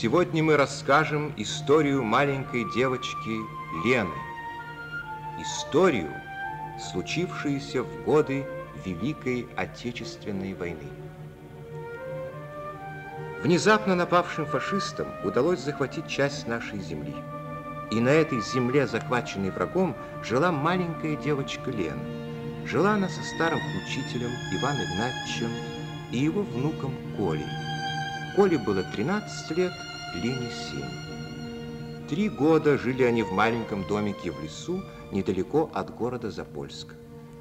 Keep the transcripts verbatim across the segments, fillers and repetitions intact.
Сегодня мы расскажем историю маленькой девочки Лены. Историю, случившуюся в годы Великой Отечественной войны. Внезапно напавшим фашистам удалось захватить часть нашей земли. И на этой земле, захваченной врагом, жила маленькая девочка Лена. Жила она со старым учителем Иваном Игнатьевичем и его внуком Колей. Коле было тринадцать лет, Лене семь. Три года жили они в маленьком домике в лесу, недалеко от города Запольска.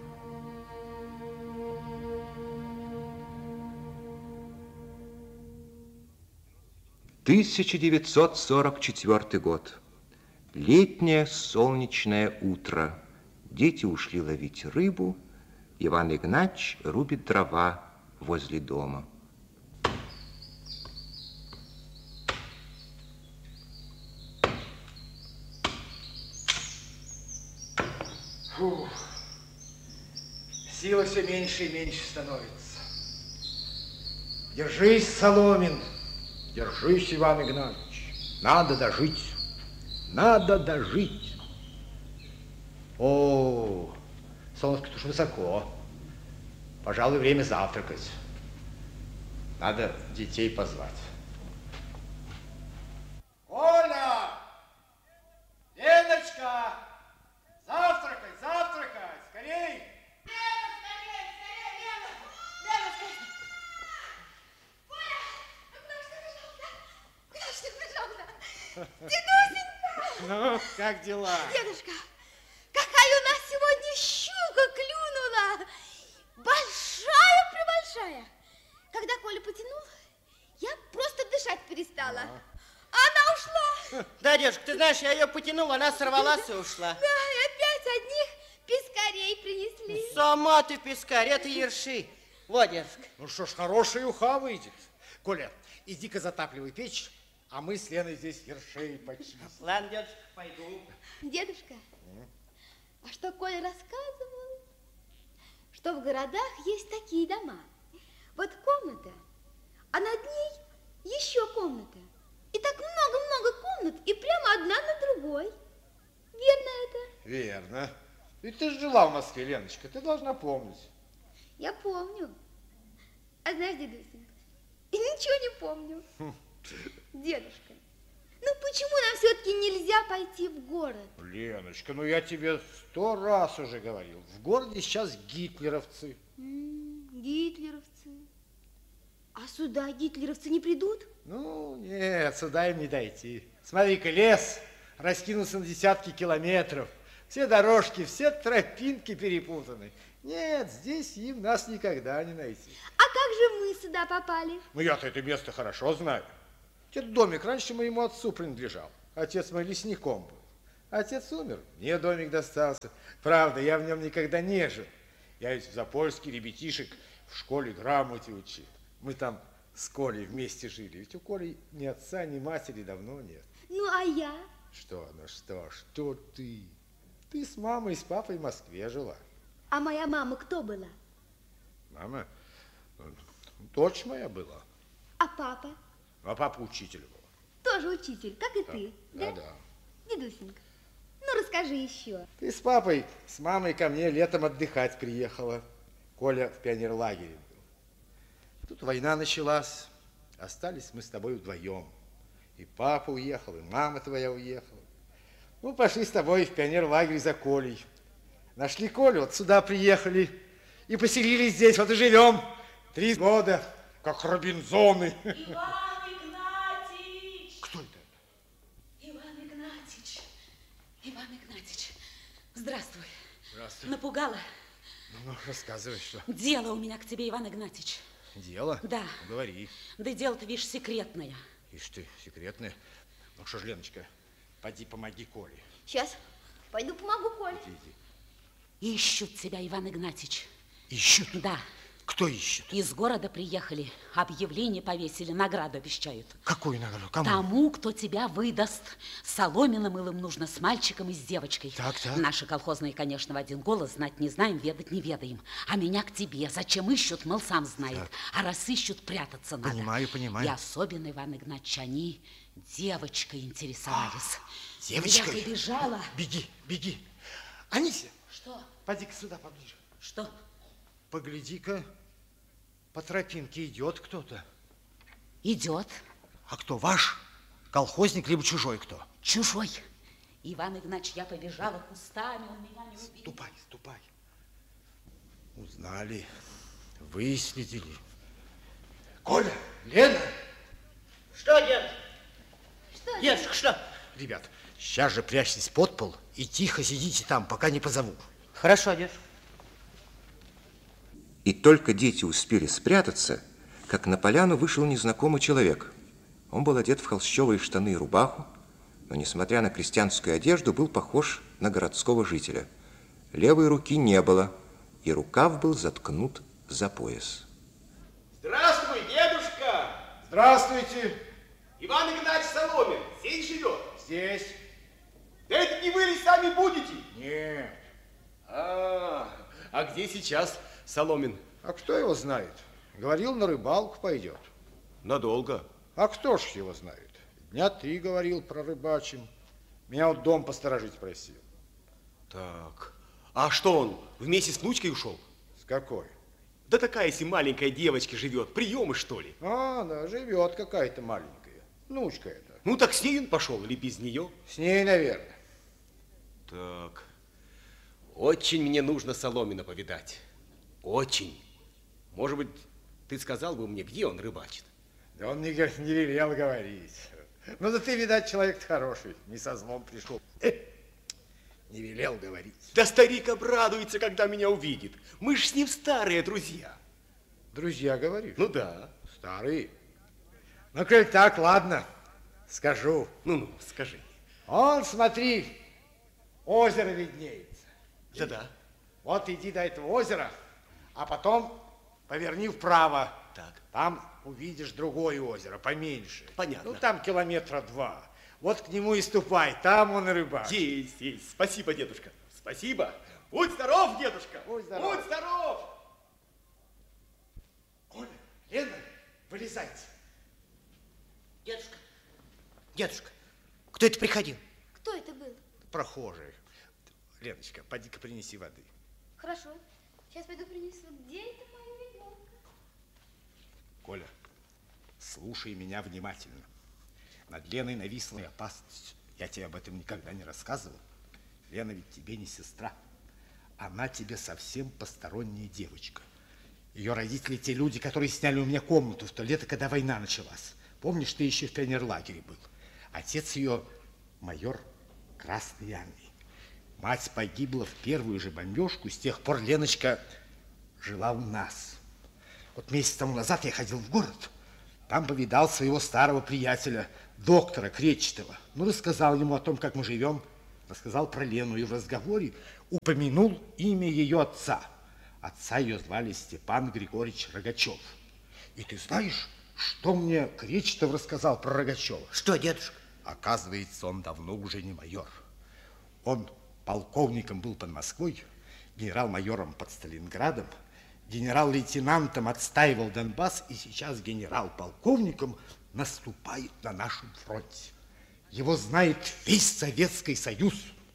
тысяча девятьсот сорок четвёртый год. Летнее солнечное утро. Дети ушли ловить рыбу. Иван Игнатьевич рубит дрова возле дома. Фух. Сила все меньше и меньше становится. Держись, Соломин. Держись, Иван Игнатьевич. Надо дожить. Надо дожить. О, солнышко-то уж высоко. Пожалуй, время завтракать. Надо детей позвать. Оля! Леночка! Завтракать, завтракать! Скорей! Лена, скорее, скорее, Лена! Лена, скорее! Коля! Куда ж ты бежал, да? Куда ж ты бежал, да? Дедусенька! Ну, как дела? Дедушка, какая у нас сегодня щука клюнула! Большая-пребольшая! Когда Коля потянул, я просто дышать перестала. А. Она ушла. Да, дедушка, ты знаешь, я ее потянул, она сорвалась и ушла. Да, и опять одних пескарей принесли. Сама ты пескарь, это ерши. Вот, дедушка. Ну что ж, хорошая уха выйдет. Коля, иди-ка затапливай печь, а мы с Леной здесь ершей почистим. Ладно, дедушка, пойду. Дедушка, а что Коля рассказывал? Что в городах есть такие дома. Вот комната, а над ней еще комната. И так много-много комнат, и прямо одна на другой. Верно это? Верно. Ведь ты же жила в Москве, Леночка, ты должна помнить. Я помню. А знаешь, дедусенька, я ничего не помню. Дедушка, ну почему нам все-таки нельзя пойти в город? Леночка, ну я тебе сто раз уже говорил. В городе сейчас гитлеровцы. М-м, гитлеровцы. А сюда гитлеровцы не придут? Ну, нет, сюда им не дойти. Смотри-ка, лес раскинулся на десятки километров. Все дорожки, все тропинки перепутаны. Нет, здесь им нас никогда не найти. А как же мы сюда попали? Ну, я-то это место хорошо знаю. Этот домик раньше моему отцу принадлежал. Отец мой лесником был. Отец умер, мне домик достался. Правда, я в нем никогда не жил. Я ведь в Запольске ребятишек в школе грамоте учил. Мы там с Колей вместе жили. Ведь у Коли ни отца, ни матери давно нет. Ну, а я? Что, ну что, что ты? Ты с мамой и с папой в Москве жила. А моя мама кто была? Мама? Дочь моя была. А папа? А папа учитель был. Тоже учитель, как и Да, ты. да, Да? да. Дедусенька, ну расскажи еще. Ты с папой, с мамой ко мне летом отдыхать приехала. Коля в пионерлагере был. Тут война началась. Остались мы с тобой вдвоем. И папа уехал, и мама твоя уехала. Ну, пошли с тобой в пионерлагерь за Колей. Нашли Колю, вот сюда приехали. И поселились здесь, вот и живем. Три года, как Робинзоны. Иван Игнатьич! Кто это? Иван Игнатьич! Иван Игнатьич, здравствуй. Здравствуй. Напугала? Ну, рассказывай, что. Дело у меня к тебе, Иван Игнатьич. Дело? Да. Говори. Да дело-то, видишь, секретное. Ишь ты, секретное. Ну что ж, Леночка, поди помоги Коле. Сейчас, пойду помогу Коле. Иди, иди. Ищут тебя, Иван Игнатьич. Ищут? Да. Кто ищет? Из города приехали, объявление повесили, награду обещают. Какую награду? Кому? Тому, кто тебя выдаст. Соломиным им нужно с мальчиком и с девочкой. Так, так. Наши колхозные, конечно, в один голос, знать не знаем, ведать не ведаем. А меня к тебе. Зачем ищут, мол, сам знает. Так. А раз ищут, прятаться надо. Понимаю, понимаю. И особенно, Иван Игнатьевич, они девочкой интересовались. А, девочкой? Я побежала. Беги, беги. Анися, Что? поди-ка сюда поближе. Что? Погляди-ка, по тропинке идет кто-то. Идет. А кто, ваш? Колхозник, либо чужой кто? Чужой. Иван Игнатьевич, я побежала кустами, он меня не увидел. Ступай, ступай. Узнали, выследили. Коля, Лена! Что, дедушка? Что? Дедушка, что? Ребят, сейчас же прячьтесь под пол и тихо сидите там, пока не позову. Хорошо, дедушка. И только дети успели спрятаться, как на поляну вышел незнакомый человек. Он был одет в холщовые штаны и рубаху, но, несмотря на крестьянскую одежду, был похож на городского жителя. Левой руки не было, и рукав был заткнут за пояс. Здравствуй, дедушка! Здравствуйте. Иван Игнатьевич Соломин здесь живет? Здесь? Да это не вы ли сами будете? Нет. А, а где сейчас Соломин? А кто его знает? Говорил, на рыбалку пойдет. Надолго. А кто ж его знает? Дня три говорил про рыбачим. Меня вот дом посторожить просил. Так, а что он, вместе с внучкой ушел? С какой? Да такая, если маленькая девочка живет, приемы, что ли? А, да, живет какая-то маленькая. Внучка это. Ну так с ней он пошел или без нее? С ней, наверное. Так, очень мне нужно Соломина повидать. Очень. Может быть, ты сказал бы мне, где он рыбачит? Да он не, не велел говорить. Ну да ты, видать, человек хороший. Не со злом пришел. Э, не велел говорить. Да старик обрадуется, когда меня увидит. Мы ж с ним старые друзья. Друзья, говоришь? Ну да. Старые. Ну, коль так, ладно, скажу. Ну-ну, скажи. Он, смотри, озеро виднеется. Да-да. Вот иди до этого озера, а потом поверни вправо. Так. Там увидишь другое озеро, поменьше. Понятно. Ну, там километра два. Вот к нему и ступай, там он и рыбак. Есть, есть. Спасибо, дедушка. Спасибо. Будь здоров, дедушка. Будь здоров. Будь здоров. Коля, Лена, вылезайте. Дедушка, дедушка, кто это приходил? Кто это был? Прохожий. Леночка, поди-ка принеси воды. Хорошо. Сейчас пойду принесу. Где это моя ведерко? Коля, слушай меня внимательно. Над Леной нависла опасность. Я тебе об этом никогда не рассказывал. Лена ведь тебе не сестра. Она тебе совсем посторонняя девочка. Ее родители те люди, которые сняли у меня комнату в то лето, когда война началась. Помнишь, ты еще в пионерлагере был. Отец ее майор Красной армии. Мать погибла в первую же бомбежку. С тех пор Леночка жила у нас. Вот месяц тому назад я ходил в город. Там повидал своего старого приятеля, доктора Кречетова. Ну, рассказал ему о том, как мы живем. Рассказал про Лену и в разговоре упомянул имя ее отца. Отца ее звали Степан Григорьевич Рогачев. И ты знаешь, что мне Кречетов рассказал про Рогачева? Что, дедушка? Оказывается, он давно уже не майор. Он полковником был под Москвой, генерал-майором под Сталинградом, генерал-лейтенантом отстаивал Донбасс и сейчас генерал-полковником наступает на нашем фронте. Его знает весь Советский Союз,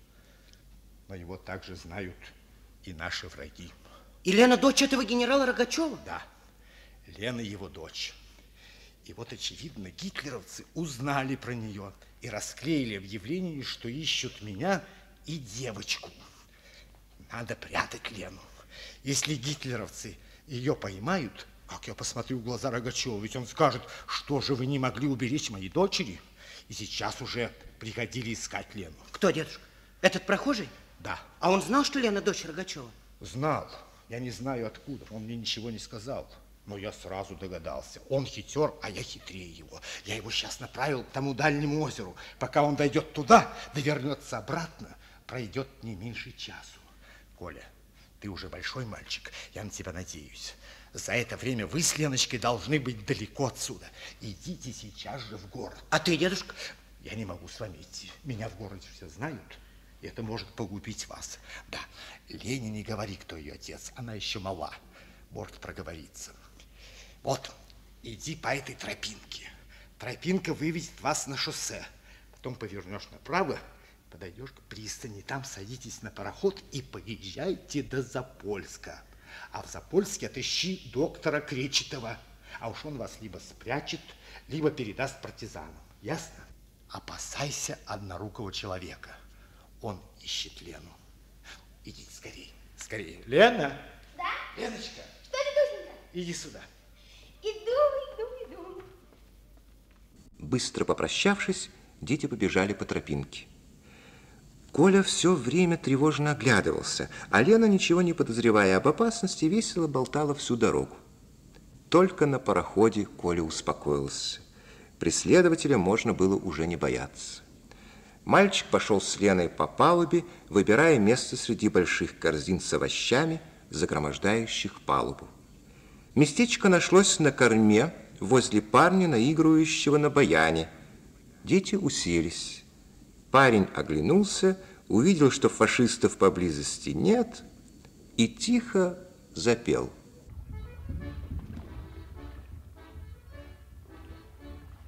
но его также знают и наши враги. И Лена дочь этого генерала Рогачева? Да, Лена его дочь. И вот, очевидно, гитлеровцы узнали про нее и расклеили объявление, что ищут меня и девочку. Надо прятать Лену. Если гитлеровцы ее поймают, как я посмотрю в глаза Рогачева, ведь он скажет, что же вы не могли уберечь моей дочери, и сейчас уже приходили искать Лену. Кто, дедушка? Этот прохожий? Да. А он знал, что Лена дочь Рогачева? Знал. Я не знаю откуда. Он мне ничего не сказал. Но я сразу догадался. Он хитер, а я хитрее его. Я его сейчас направил к тому дальнему озеру. Пока он дойдет туда, да вернется обратно, пройдет не меньше часу. Коля, ты уже большой мальчик. Я на тебя надеюсь. За это время вы с Леночкой должны быть далеко отсюда. Идите сейчас же в город. А ты, дедушка? Я не могу с вами идти. Меня в городе все знают. И это может погубить вас. Да, Лене не говори, кто ее отец. Она еще мала. Может проговориться. Вот, иди по этой тропинке. Тропинка выведет вас на шоссе. Потом повернешь направо, подойдешь к пристани. Там садитесь на пароход и поезжайте до Запольска. А в Запольске отыщи доктора Кречетова. А уж он вас либо спрячет, либо передаст партизанам. Ясно? Опасайся однорукого человека. Он ищет Лену. Идите скорее, скорее. Лена? Да? Леночка. Что, Дедусенька? Иди сюда. Иду, иду, иду. Быстро попрощавшись, дети побежали по тропинке. Коля все время тревожно оглядывался, а Лена, ничего не подозревая об опасности, весело болтала всю дорогу. Только на пароходе Коля успокоился. Преследователя можно было уже не бояться. Мальчик пошел с Леной по палубе, выбирая место среди больших корзин с овощами, загромождающих палубу. Местечко нашлось на корме, возле парня, наигрывающего на баяне. Дети уселись. Парень оглянулся, увидел, что фашистов поблизости нет, и тихо запел.